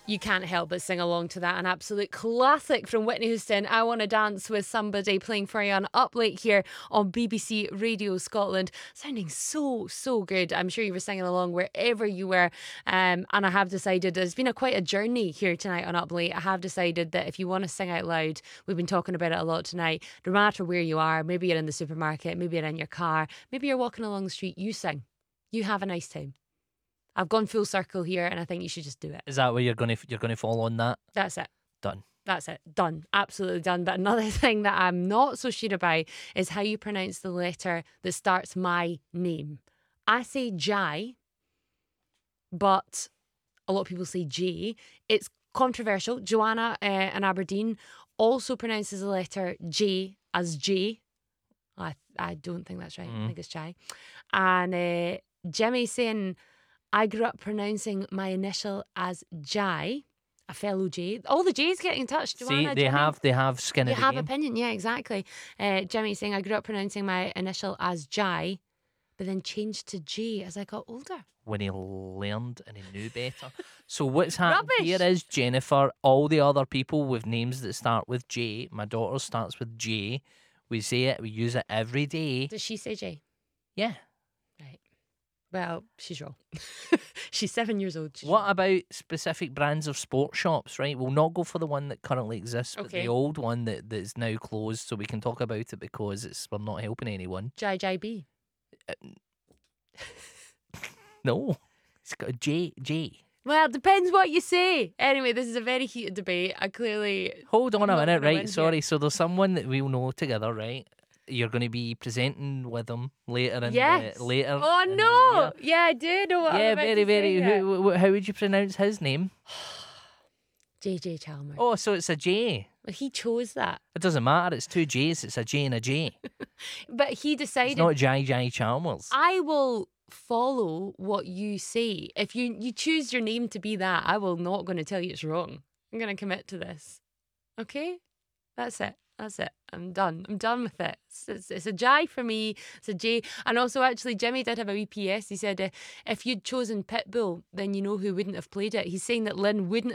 You can't help but sing along to that. An absolute classic from Whitney Houston. I Want to Dance with Somebody, playing for you on Up Late here on BBC Radio Scotland. Sounding so good. I'm sure you were singing along wherever you were. And I have decided, it's been quite a journey here tonight on Up Late. I have decided that if you want to sing out loud, we've been talking about it a lot tonight, no matter where you are, maybe you're in the supermarket, maybe you're in your car, maybe you're walking along the street, you sing. You have a nice time. I've gone full circle here, and I think you should just do it. Is that where you're going to fall on that? That's it. Done. That's it. Done. Absolutely done. But another thing that I'm not so sure about is how you pronounce the letter that starts my name. I say Jai, but a lot of people say J. It's controversial. Joanna in Aberdeen also pronounces the letter J as J. I don't think that's right. I think it's Jai. And Jimmy's saying, I grew up pronouncing my initial as Jai, a fellow J. All the J's getting in touch. Joanna, See, they have skin in the game. They have opinion, yeah, exactly. Jimmy's saying, I grew up pronouncing my initial as Jai, but then changed to J as I got older. When he learned and he knew better. So what's happened Rubbish. here is, Jennifer, all the other people with names that start with J, my daughter starts with J. We say it, we use it every day. Does she say J? Yeah. Right. Well, she's wrong. She's 7 years old. What about specific brands of sports shops, right? We'll not go for the one that currently exists, but the old one that is now closed, so we can talk about it because we're not helping anyone. Jai B. No, it's got a J. Well, it depends what you say. Anyway, this is a very heated debate. I clearly... Hold on a minute, right? Here. Sorry. So there's someone that we'll know together, right? You're going to be presenting with them later in later. Oh in no! the year. Yeah, I do know what I'm about very, to say, yeah. How would you pronounce his name? JJ Chalmers. Oh, so it's a J. Well, he chose that. It doesn't matter. It's two J's. It's a J and a J. But he decided... It's not Jai Chalmers. I will follow what you say. If you choose your name to be that, I will not going to tell you it's wrong. I'm going to commit to this. Okay? That's it. I'm done. I'm done with it. It's a Jai for me. It's a J. And also, actually, Jimmy did have a wee PS. He said, if you'd chosen Pitbull, then you know who wouldn't have played it. He's saying that Lynn wouldn't